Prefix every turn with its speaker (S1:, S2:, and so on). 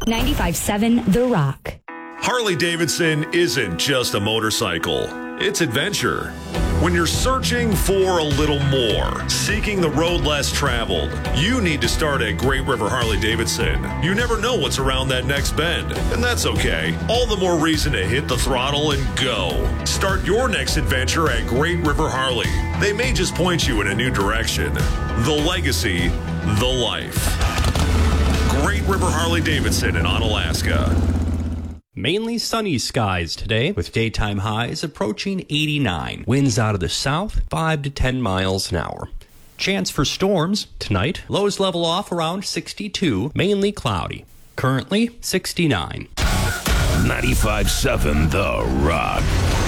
S1: 95.7 The Rock.
S2: Harley-Davidson isn't just a motorcycle. It's adventure. When you're searching for a little more, seeking the road less traveled, you need to start at Great River Harley-Davidson. You never know what's around that next bend, and that's okay. All the more reason to hit the throttle and go. Start your next adventure at Great River Harley. They may just point you in a new direction. The legacy, the life. Great River Harley-Davidson in Onalaska.
S3: Mainly sunny skies today, with daytime highs approaching 89. Winds out of the south, 5 to 10 miles an hour. Chance for storms tonight. Lows level off around 62, mainly cloudy. Currently 69.
S4: 95.7 The Rock.